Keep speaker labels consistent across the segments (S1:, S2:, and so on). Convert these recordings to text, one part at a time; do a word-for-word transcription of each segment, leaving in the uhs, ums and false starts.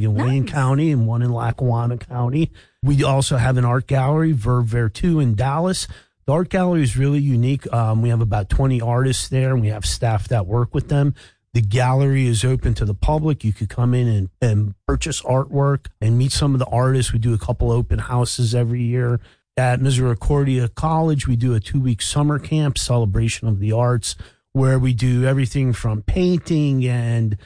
S1: in nice. Wayne County and one in Lackawanna County. We also have an art gallery, Verve Vertu in Dallas. The art gallery is really unique. Um, we have about twenty artists there, and we have staff that work with them. The gallery is open to the public. You could come in and, and purchase artwork and meet some of the artists. We do a couple open houses every year. At Misericordia College, we do a two-week summer camp, Celebration of the Arts, where we do everything from painting and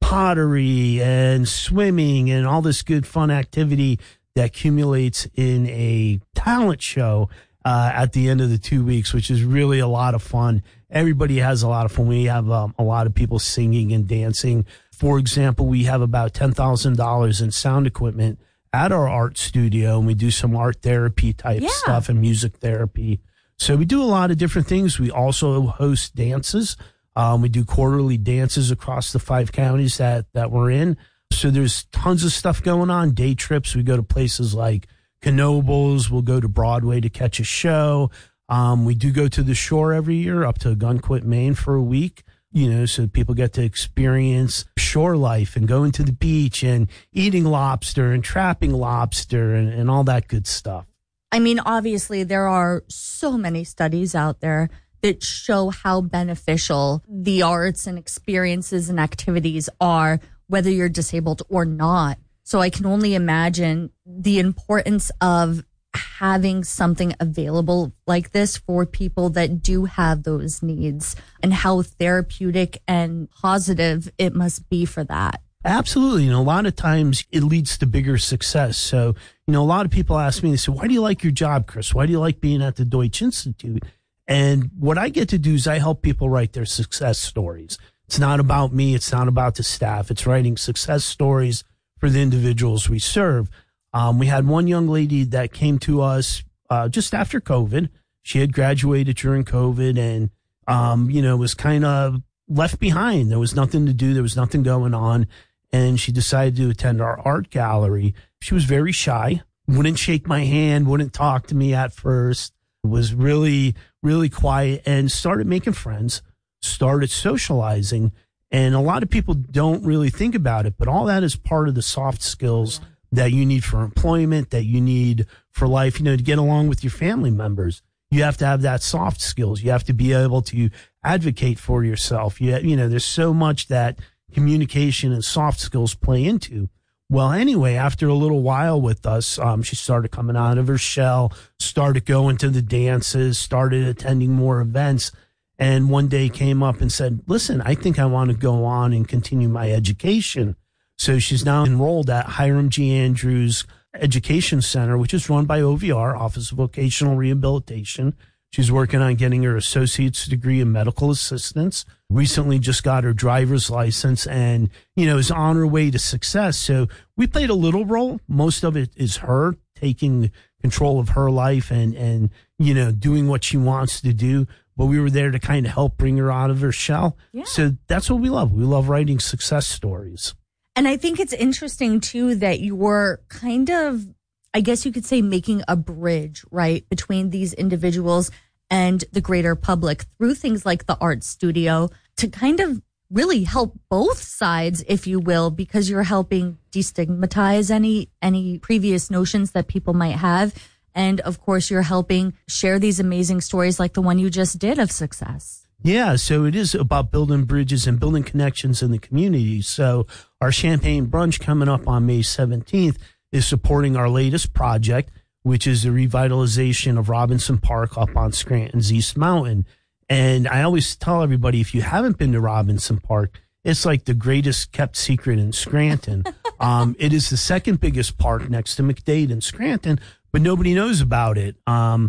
S1: pottery and swimming and all this good fun activity that accumulates in a talent show uh, at the end of the two weeks, which is really a lot of fun. Everybody has a lot of fun. We have um, a lot of people singing and dancing. For example, we have about ten thousand dollars in sound equipment at our art studio, and we do some art therapy type yeah. stuff and music therapy. So we do a lot of different things. We also host dances. Um, we do quarterly dances across the five counties that, that we're in. So there's tons of stuff going on. Day trips. We go to places like Knoebels. We'll go to Broadway to catch a show. Um, we do go to the shore every year up to Gunquit, Maine for a week, you know, so people get to experience shore life and going to the beach and eating lobster and trapping lobster and, and all that good stuff.
S2: I mean, obviously, there are so many studies out there that show how beneficial the arts and experiences and activities are, whether you're disabled or not. So I can only imagine the importance of having something available like this for people that do have those needs and how therapeutic and positive it must be for that.
S1: Absolutely. You know, a lot of times it leads to bigger success. So, you know, a lot of people ask me, they say, why do you like your job, Chris? Why do you like being at the Deutsch Institute? And what I get to do is I help people write their success stories. It's not about me. It's not about the staff. It's writing success stories for the individuals we serve. Um, we had one young lady that came to us uh, just after COVID. She had graduated during COVID and, um, you know, was kind of left behind. There was nothing to do. There was nothing going on. And she decided to attend our art gallery. She was very shy, wouldn't shake my hand, wouldn't talk to me at first, was really, really quiet, and started making friends, started socializing. And a lot of people don't really think about it, but all that is part of the soft skills that you need for employment, that you need for life, you know, to get along with your family members. You have to have that soft skills. You have to be able to advocate for yourself. You, you know, there's so much that communication and soft skills play into. Well, anyway, after a little while with us, um, she started coming out of her shell, started going to the dances, started attending more events, and one day came up and said, listen, I think I want to go on and continue my education. So she's now enrolled at Hiram G. Andrews Education Center, which is run by O V R, Office of Vocational Rehabilitation. She's working on getting her associate's degree in medical assistance, recently just got her driver's license, and, you know, is on her way to success. So we played a little role. Most of it is her taking control of her life and, and, you know, doing what she wants to do. But we were there to kind of help bring her out of her shell. Yeah. So that's what we love. We love writing success stories.
S2: And I think it's interesting, too, that you were kind of, I guess you could say, making a bridge, right, between these individuals and the greater public through things like the art studio to kind of really help both sides, if you will, because you're helping destigmatize any any previous notions that people might have. And, of course, you're helping share these amazing stories like the one you just did of success.
S1: Yeah, so it is about building bridges and building connections in the community. So our Champagne Brunch coming up on May seventeenth is supporting our latest project, which is the revitalization of Robinson Park up on Scranton's East Mountain. And I always tell everybody, if you haven't been to Robinson Park, it's like the greatest kept secret in Scranton. um, it is the second biggest park next to McDade in Scranton, but nobody knows about it. Um,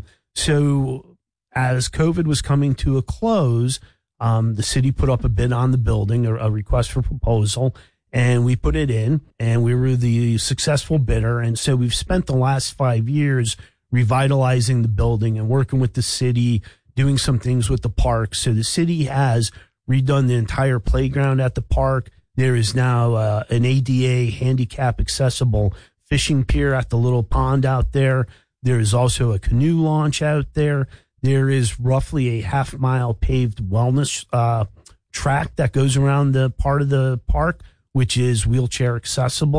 S1: so as COVID was coming to a close, um, the city put up a bid on the building, a, a request for proposal, and we put it in, and we were the successful bidder. And so we've spent the last five years revitalizing the building and working with the city, doing some things with the park. So the city has redone the entire playground at the park. There is now uh, an A D A handicap accessible fishing pier at the little pond out there. There is also a canoe launch out there. There is roughly a half mile paved wellness uh, track that goes around the part of the park, which is wheelchair accessible.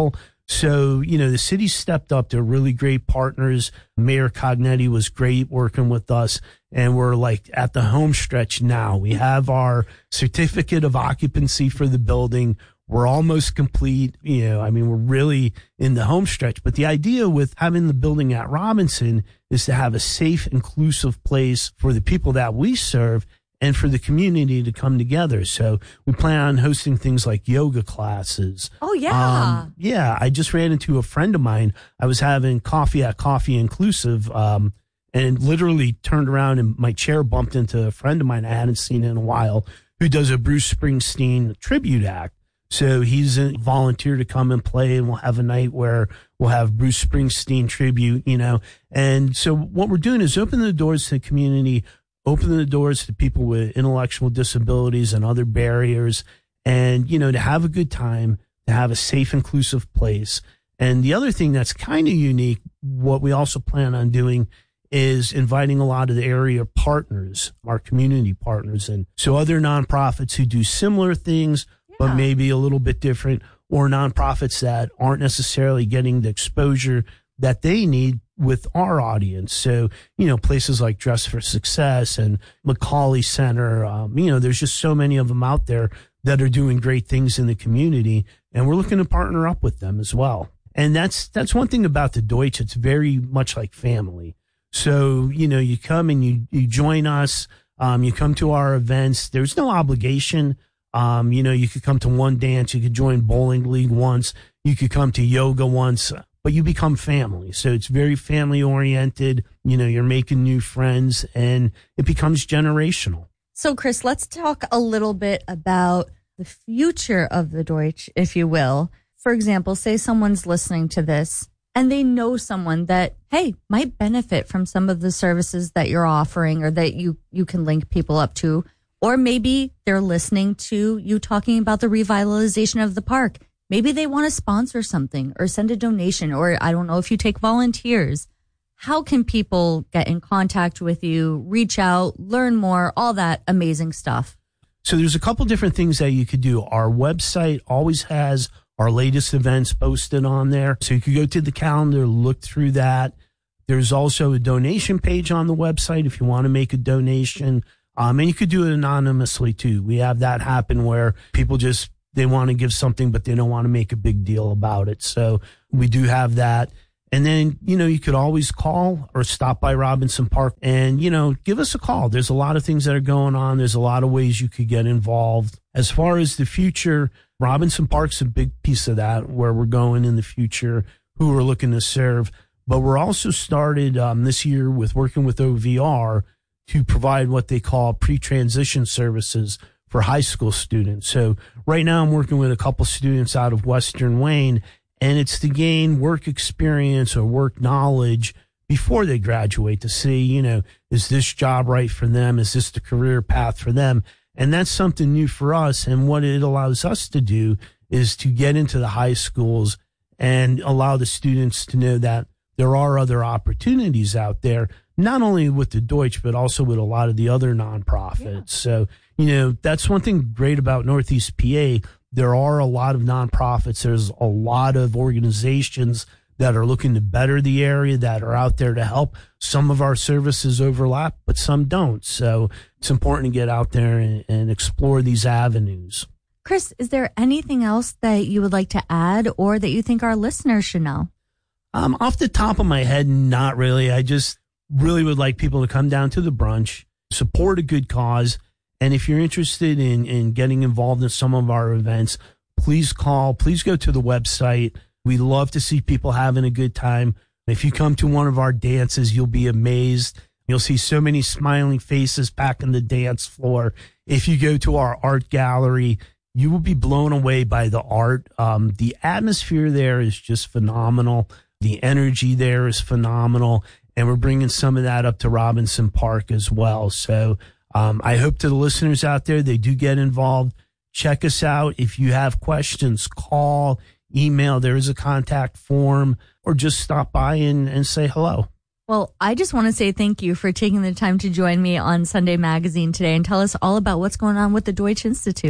S1: So, you know, the city stepped up. They're really great partners. Mayor Cognetti was great working with us. And we're like at the home stretch now. We have our certificate of occupancy for the building. We're almost complete. You know, I mean, we're really in the home stretch. But the idea with having the building at Robinson is to have a safe, inclusive place for the people that we serve and for the community to come together. So we plan on hosting things like yoga classes.
S2: Oh, yeah.
S1: Um, yeah. I just ran into a friend of mine. I was having coffee at Coffee Inclusive, um, and literally turned around and my chair bumped into a friend of mine I hadn't seen in a while who does a Bruce Springsteen tribute act. So he's a volunteer to come and play, and we'll have a night where we'll have Bruce Springsteen tribute, you know. And so what we're doing is open the doors to the community, open the doors to people with intellectual disabilities and other barriers, and, you know, to have a good time, to have a safe, inclusive place. And the other thing that's kind of unique, what we also plan on doing is inviting a lot of the area partners, our community partners, and so other nonprofits who do similar things, yeah, but maybe a little bit different, or nonprofits that aren't necessarily getting the exposure that they need with our audience. So, you know, places like Dress for Success and Macaulay Center, um, you know, there's just so many of them out there that are doing great things in the community, and we're looking to partner up with them as well. And that's, that's one thing about the Deutsch. It's very much like family. So, you know, you come and you, you join us, um, you come to our events. There's no obligation. Um, you know, you could come to one dance, you could join bowling league once, you could come to yoga once, but you become family. So it's very family oriented. You know, you're making new friends and it becomes generational.
S2: So, Chris, let's talk a little bit about the future of the Deutsch, if you will. For example, say someone's listening to this and they know someone that, hey, might benefit from some of the services that you're offering or that you, you can link people up to. Or maybe they're listening to you talking about the revitalization of the park. Maybe they want to sponsor something or send a donation, or I don't know if you take volunteers. How can people get in contact with you, reach out, learn more, all that amazing stuff?
S1: So there's a couple different things that you could do. Our website always has our latest events posted on there. So you could go to the calendar, look through that. There's also a donation page on the website if you want to make a donation. Um, and you could do it anonymously too. We have that happen where people just, they want to give something, but they don't want to make a big deal about it. So we do have that. And then, you know, you could always call or stop by Robinson Park and, you know, give us a call. There's a lot of things that are going on. There's a lot of ways you could get involved. As far as the future, Robinson Park's a big piece of that, where we're going in the future, who we're looking to serve. But we're also started um, this year with working with O V R to provide what they call pre-transition services for high school students. So right now I'm working with a couple students out of Western Wayne, and it's to gain work experience or work knowledge before they graduate to see, you know, is this job right for them? Is this the career path for them? And that's something new for us. And what it allows us to do is to get into the high schools and allow the students to know that there are other opportunities out there, not only with the Deutsch, but also with a lot of the other nonprofits. Yeah. So, you know, that's one thing great about Northeast P A. There are a lot of nonprofits. There's a lot of organizations that are looking to better the area, that are out there to help. Some of our services overlap, but some don't. So it's important to get out there and, and explore these avenues.
S2: Chris, is there anything else that you would like to add or that you think our listeners should know?
S1: Um, off the top of my head, not really. I just really would like people to come down to the brunch, support a good cause. And if you're interested in, in getting involved in some of our events, please call, please go to the website. We love to see people having a good time. If you come to one of our dances, you'll be amazed. You'll see so many smiling faces packing the dance floor. If you go to our art gallery, you will be blown away by the art. Um, the atmosphere there is just phenomenal. The energy there is phenomenal. And we're bringing some of that up to Robinson Park as well. So um, I hope to the listeners out there, they do get involved. Check us out. If you have questions, call, email. There is a contact form, or just stop by and, and say hello.
S2: Well, I just want to say thank you for taking the time to join me on Sunday Magazine today and tell us all about what's going on with the Deutsch Institute.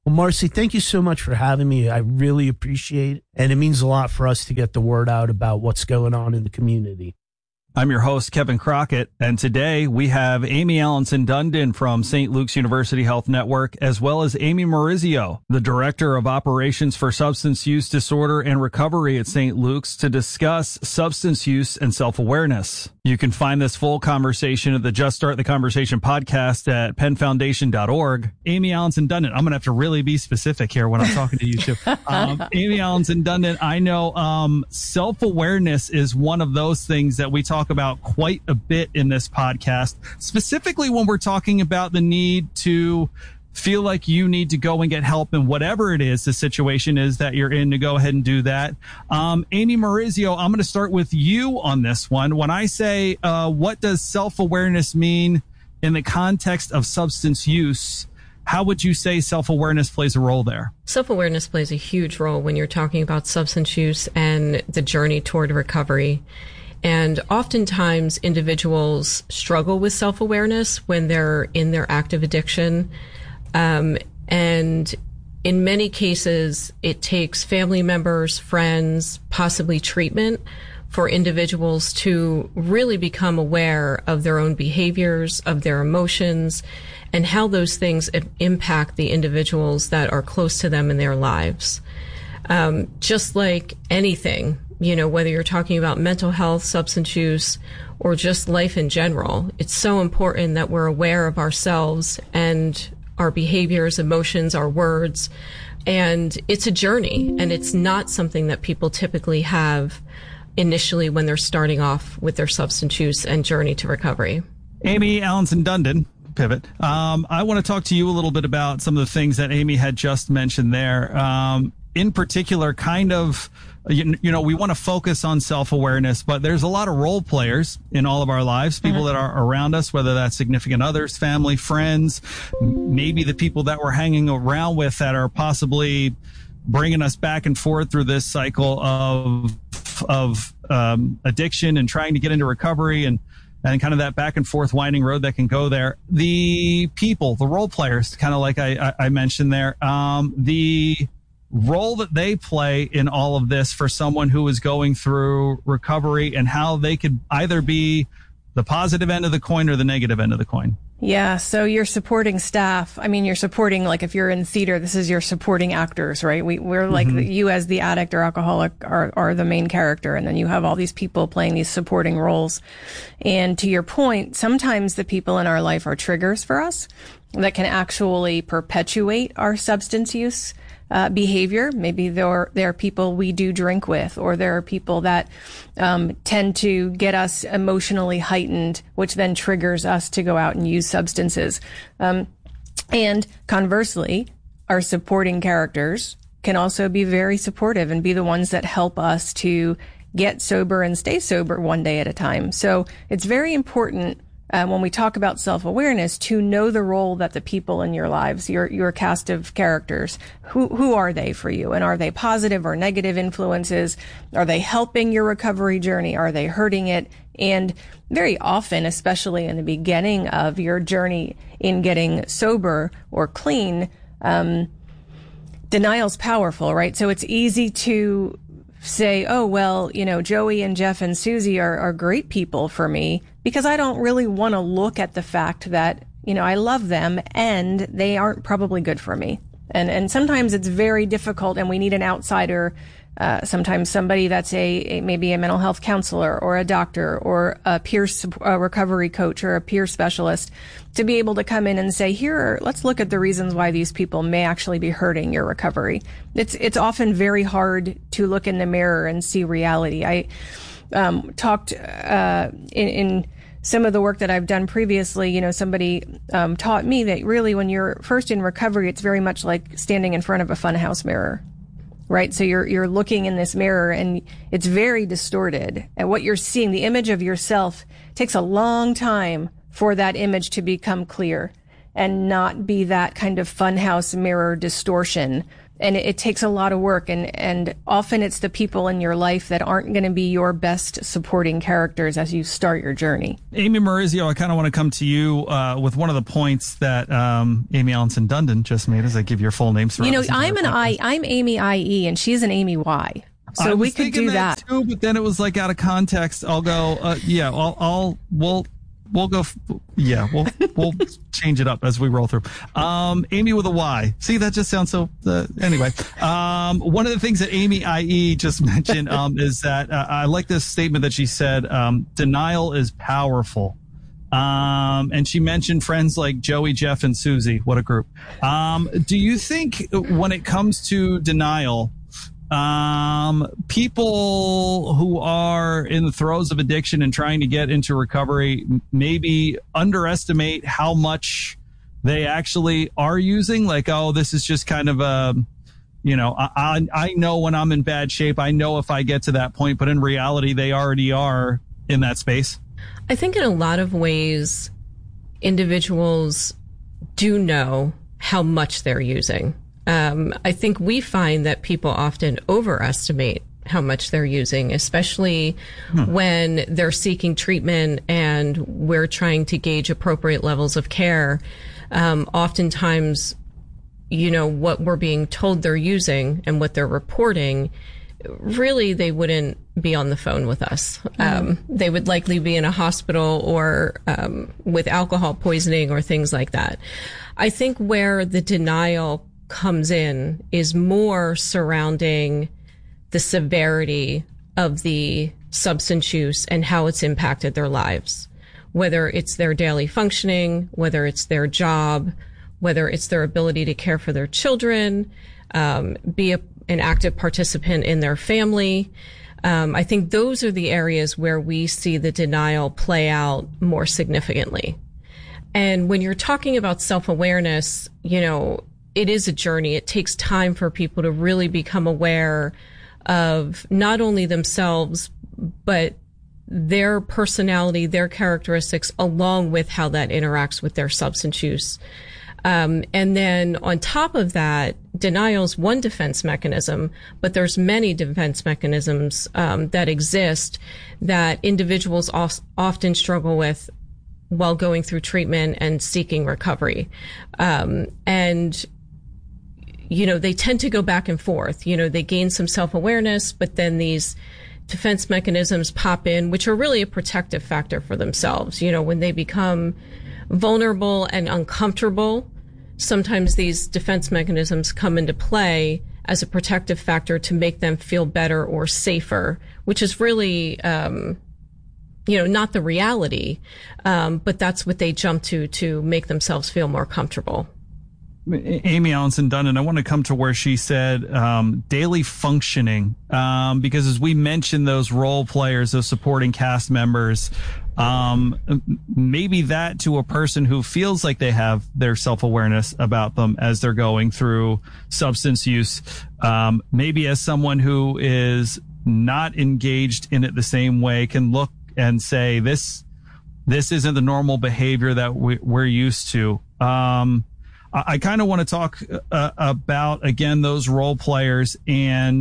S1: Well, Marcy, thank you so much for having me. I really appreciate it. And it means a lot for us to get the word out about what's going on in the community.
S3: I'm your host, Kevin Crockett, and today we have Amy Allinson Dundon from Saint Luke's University Health Network, as well as Amy Maurizio, the Director of Operations for Substance Use Disorder and Recovery at Saint Luke's, to discuss substance use and self-awareness. You can find this full conversation at the Just Start the Conversation podcast at penn foundation dot org. Amy Allinson Dundon, I'm going to have to really be specific here when I'm talking to you two. Um, Amy Allinson Dundon, I know um, self-awareness is one of those things that we talk about quite a bit in this podcast, specifically when we're talking about the need to feel like you need to go and get help in whatever it is the situation is that you're in, to go ahead and do that. Um, Amy Maurizio, I'm going to start with you on this one. When I say, uh, what does self-awareness mean in the context of substance use, how would you say self-awareness plays a role there?
S4: Self-awareness plays a huge role when you're talking about substance use and the journey toward recovery. And oftentimes individuals struggle with self-awareness when they're in their active addiction. Um, and in many cases, it takes family members, friends, possibly treatment for individuals to really become aware of their own behaviors, of their emotions, and how those things impact the individuals that are close to them in their lives. Um, just like anything, you know, whether you're talking about mental health, substance use, or just life in general, it's so important that we're aware of ourselves and our behaviors, emotions, our words. And it's a journey, and it's not something that people typically have initially when they're starting off with their substance use and journey to recovery.
S3: Amy Allinson Dundon, pivot. Um, I want to talk to you a little bit about some of the things that Amy had just mentioned there. Um, in particular, kind of, you, you know, we want to focus on self-awareness, but there's a lot of role players in all of our lives, people that are around us, whether that's significant others, family, friends, maybe the people that we're hanging around with that are possibly bringing us back and forth through this cycle of, of, um, addiction and trying to get into recovery, and, and kind of that back and forth winding road that can go there. The people, the role players, kind of like I, I, I mentioned there, um, the role that they play in all of this for someone who is going through recovery, and how they could either be the positive end of the coin or the negative end of the coin.
S5: Yeah. So you're supporting staff. I mean, you're supporting, like, if you're in theater, this is your supporting actors, right? We, we're like, mm-hmm. you as the addict or alcoholic are, are the main character. And then you have all these people playing these supporting roles. And to your point, sometimes the people in our life are triggers for us that can actually perpetuate our substance use Uh, behavior. Maybe there are, there are people we do drink with, or there are people that um, tend to get us emotionally heightened, which then triggers us to go out and use substances. Um, and conversely, our supporting characters can also be very supportive and be the ones that help us to get sober and stay sober one day at a time. So it's very important Uh, when we talk about self-awareness, to know the role that the people in your lives, your your cast of characters, who who are they for you? And are they positive or negative influences? Are they helping your recovery journey? Are they hurting it? And very often, especially in the beginning of your journey in getting sober or clean, um, denial's powerful, right? So it's easy to say, oh, well, you know, Joey and Jeff and Susie are, are great people for me, because I don't really want to look at the fact that, you know, I love them and they aren't probably good for me. And, and sometimes it's very difficult, and we need an outsider, uh, sometimes somebody that's a, a, maybe a mental health counselor or a doctor or a peer a recovery coach or a peer specialist, to be able to come in and say, here, let's look at the reasons why these people may actually be hurting your recovery. It's, it's often very hard to look in the mirror and see reality. I, um, talked, uh, in, in, some of the work that I've done previously, you know, somebody um, taught me that really when you're first in recovery, it's very much like standing in front of a funhouse mirror, right? So you're you're looking in this mirror, and it's very distorted. And what you're seeing, the image of yourself, takes a long time for that image to become clear and not be that kind of funhouse mirror distortion and it, it takes a lot of work, and, and often it's the people in your life that aren't going to be your best supporting characters as you start your journey.
S3: Amy Maurizio, I kind of want to come to you uh, with one of the points that um, Amy Allinson Dundon just made as I give your full name.
S5: You know, I'm an I, I'm Amy I E, and she's an Amy Y. So
S3: I
S5: we
S3: was
S5: could do
S3: that,
S5: that
S3: too, but then it was like out of context. I'll go, uh, yeah, I'll, I'll, we'll, we'll go, f- yeah, we'll, we'll change it up as we roll through. Um, Amy with a Y. See, that just sounds so, uh, anyway. Um, one of the things that Amy I E just mentioned, um, is that, uh, I like this statement that she said, um, denial is powerful. Um, and she mentioned friends like Joey, Jeff, and Susie. What a group. Um, do you think when it comes to denial, um, people who are in the throes of addiction and trying to get into recovery maybe underestimate how much they actually are using? Like, oh, this is just kind of a, you know, I, I, I know when I'm in bad shape, I know if I get to that point, but in reality, they already are in that space.
S4: I think in a lot of ways, individuals do know how much they're using. Um, I think we find that people often overestimate how much they're using, especially hmm. when they're seeking treatment and we're trying to gauge appropriate levels of care. Um, oftentimes, you know, what we're being told they're using and what they're reporting, really they wouldn't be on the phone with us. Mm. Um, they would likely be in a hospital or um, with alcohol poisoning or things like that. I think where the denial comes in is more surrounding the severity of the substance use and how it's impacted their lives, whether it's their daily functioning, whether it's their job, whether it's their ability to care for their children, um, be a, an active participant in their family. Um, I think those are the areas where we see the denial play out more significantly. And when you're talking about self-awareness, you know, it is a journey. It takes time for people to really become aware of not only themselves, but their personality, their characteristics, along with how that interacts with their substance use. Um, and then on top of that, denial is one defense mechanism, but there's many defense mechanisms um, that exist that individuals of, often struggle with while going through treatment and seeking recovery. Um, and you know, they tend to go back and forth. You know, they gain some self-awareness, but then these defense mechanisms pop in, which are really a protective factor for themselves. You know, when they become vulnerable and uncomfortable, sometimes these defense mechanisms come into play as a protective factor to make them feel better or safer, which is really, um, you know, not the reality, um, but that's what they jump to to make themselves feel more comfortable.
S3: Amy Allinson Dundon, I want to come to where she said um, daily functioning, um, because as we mentioned, those role players, those supporting cast members, um, maybe that to a person who feels like they have their self-awareness about them as they're going through substance use, um, maybe as someone who is not engaged in it the same way can look and say, this, this isn't the normal behavior that we, we're used to. Um, I kind of want to talk uh, about, again, those role players and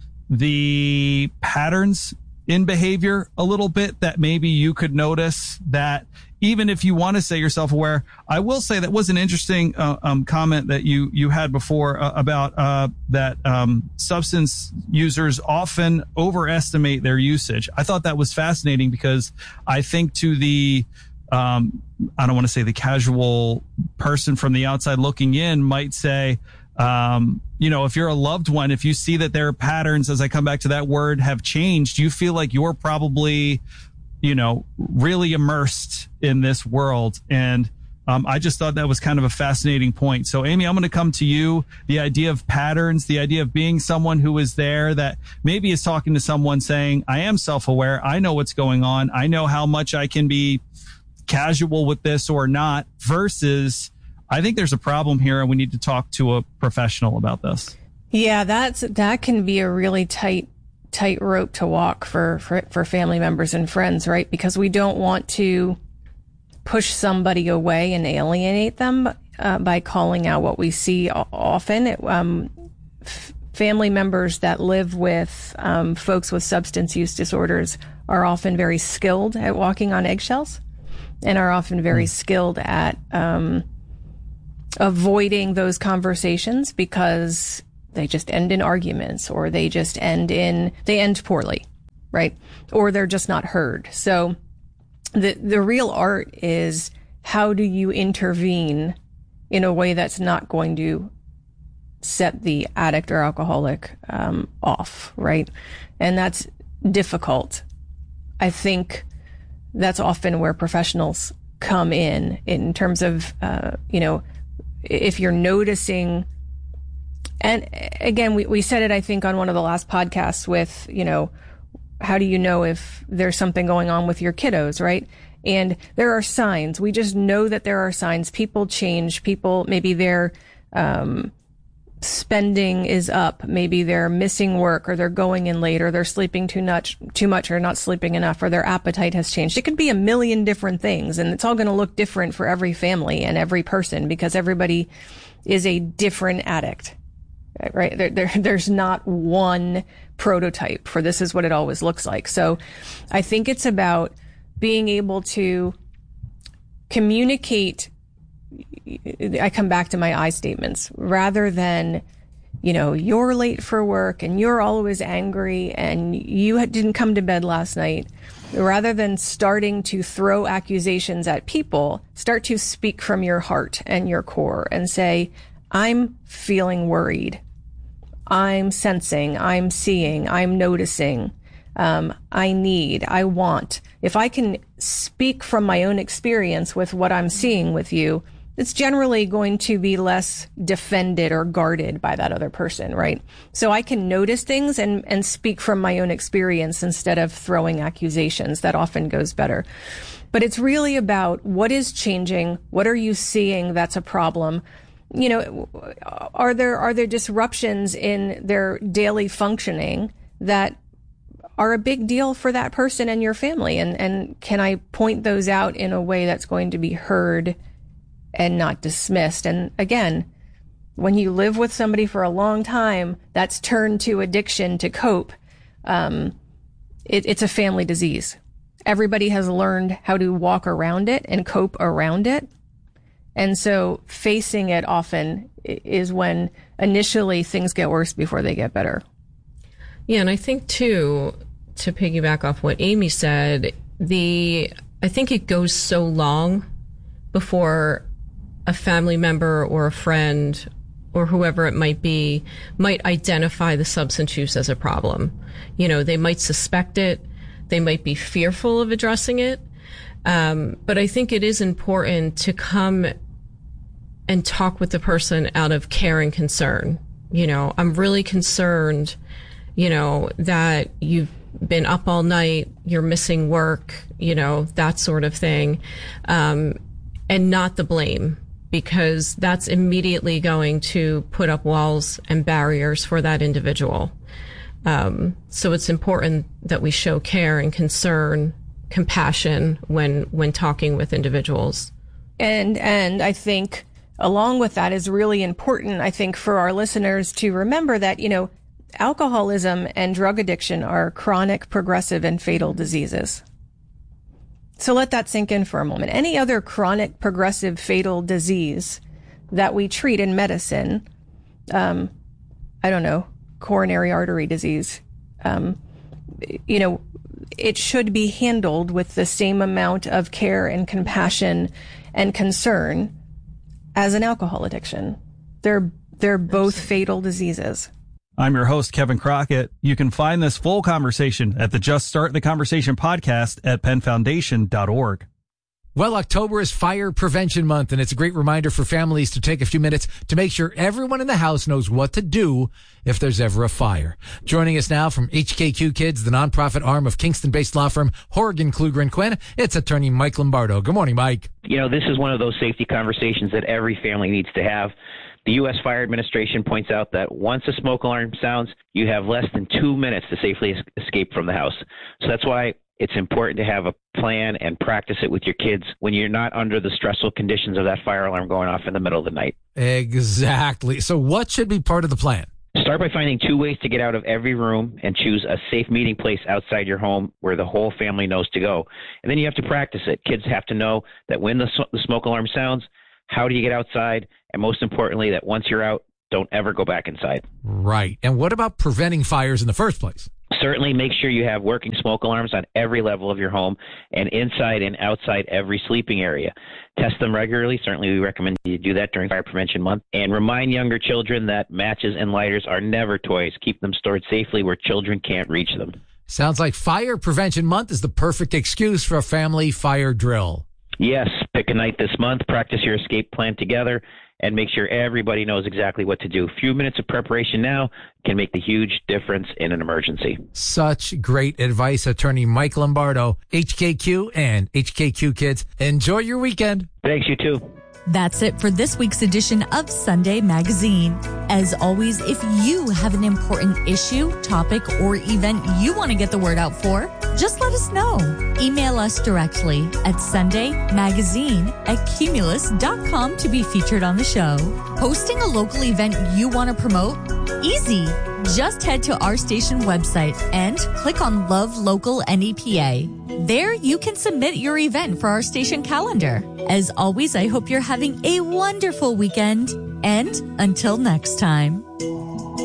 S3: the patterns in behavior a little bit that maybe you could notice that even if you want to say you're self-aware. I will say that was an interesting uh, um, comment that you, you had before uh, about uh, that um, substance users often overestimate their usage. I thought that was fascinating because I think to the Um, I don't want to say the casual person from the outside looking in might say, um, you know, if you're a loved one, if you see that their patterns, as I come back to that word, have changed, you feel like you're probably, you know, really immersed in this world. And um, I just thought that was kind of a fascinating point. So, Amy, I'm going to come to you. The idea of patterns, the idea of being someone who is there that maybe is talking to someone saying, I am self-aware. I know what's going on. I know how much I can be casual with this or not, versus I think there's a problem here and we need to talk to a professional about this.
S5: Yeah, that's that can be a really tight tight rope to walk for for, for family members and friends, right? Because we don't want to push somebody away and alienate them uh, by calling out what we see often. It, um, f- family members that live with um, folks with substance use disorders are often very skilled at walking on eggshells and are often very mm. skilled at um, avoiding those conversations because they just end in arguments, or they just end in, they end poorly, right? Or they're just not heard. So the the real art is, how do you intervene in a way that's not going to set the addict or alcoholic um, off, right? And that's difficult. I think that's often where professionals come in, in terms of, uh, you know, if you're noticing. And again, we, we said it, I think, on one of the last podcasts with, you know, how do you know if there's something going on with your kiddos, right? And there are signs. We just know that there are signs. People change. People, maybe their um, spending is up. Maybe they're missing work, or they're going in late, or they're sleeping too much, too much, or not sleeping enough, or their appetite has changed. It could be a million different things, and it's all going to look different for every family and every person, because everybody is a different addict. Right. There, there, there's not one prototype for this is what it always looks like. So I think it's about being able to communicate. I come back to my I statements, rather than, you know, you're late for work and you're always angry and you didn't come to bed last night. Rather than starting to throw accusations at people, start to speak from your heart and your core and say, I'm feeling worried. I'm sensing, I'm seeing, I'm noticing, um, I need, I want. If I can speak from my own experience with what I'm seeing with you, it's generally going to be less defended or guarded by that other person, right? So I can notice things and, and speak from my own experience instead of throwing accusations. That often goes better. But it's really about what is changing. What are you seeing that's a problem? You know, are there are there disruptions in their daily functioning that are a big deal for that person and your family? And, and can I point those out in a way that's going to be heard and not dismissed? And again, when you live with somebody for a long time, that's turned to addiction to cope. Um, it, it's a family disease. Everybody has learned how to walk around it and cope around it. And so facing it often is when initially things get worse before they get better.
S4: Yeah, and I think, too, to piggyback off what Amy said, the I think it goes so long before a family member or a friend or whoever it might be might identify the substance use as a problem. You know, they might suspect it. They might be fearful of addressing it. Um, but I think it is important to come and talk with the person out of care and concern. You know, I'm really concerned, you know, that you've been up all night, you're missing work, you know, that sort of thing. Um, and not the blame, because that's immediately going to put up walls and barriers for that individual. Um, so it's important that we show care and concern, compassion when when talking with individuals.
S5: And and I think along with that is really important, I think, for our listeners to remember that, you know, alcoholism and drug addiction are chronic, progressive, and fatal diseases. So let that sink in for a moment. Any other chronic, progressive, fatal disease that we treat in medicine, um, I don't know, coronary artery disease, um, you know, it should be handled with the same amount of care and compassion and concern as an alcohol addiction. They're they're both fatal diseases.
S3: I'm your host, Kevin Crockett. You can find this full conversation at the Just Start the Conversation podcast at penn foundation dot org.
S6: Well, October is Fire Prevention Month, and it's a great reminder for families to take a few minutes to make sure everyone in the house knows what to do if there's ever a fire. Joining us now from H K Q Kids, the nonprofit arm of Kingston-based law firm Horgan, Kluger and Quinn, it's attorney Mike Lombardo. Good morning, Mike.
S7: You know, this is one of those safety conversations that every family needs to have. The U S Fire Administration points out that once a smoke alarm sounds, you have less than two minutes to safely es- escape from the house. So that's why it's important to have a plan and practice it with your kids when you're not under the stressful conditions of that fire alarm going off in the middle of the night.
S6: Exactly. So what should be part of the plan?
S7: Start by finding two ways to get out of every room and choose a safe meeting place outside your home where the whole family knows to go. And then you have to practice it. Kids have to know that when the, the smoke alarm sounds, how do you get outside? And most importantly, that once you're out, don't ever go back inside.
S6: Right. And what about preventing fires in the first place?
S7: Certainly make sure you have working smoke alarms on every level of your home and inside and outside every sleeping area. Test them regularly. Certainly we recommend you do that during Fire Prevention Month. And remind younger children that matches and lighters are never toys. Keep them stored safely where children can't reach them.
S6: Sounds like Fire Prevention Month is the perfect excuse for a family fire drill.
S7: Yes, pick a night this month, practice your escape plan together, and make sure everybody knows exactly what to do. A few minutes of preparation now can make the huge difference in an emergency.
S6: Such great advice, Attorney Mike Lombardo, H K Q and H K Q Kids. Enjoy your weekend.
S7: Thanks, you too.
S2: That's it for this week's edition of Sunday Magazine. As always, if you have an important issue, topic, or event you want to get the word out for, just let us know. Email us directly at sundaymagazine at cumulus dot com to be featured on the show. Hosting a local event you want to promote? Easy. Just head to our station website and click on Love Local N E P A. There you can submit your event for our station calendar. As always, I hope you're having a wonderful weekend. And until next time.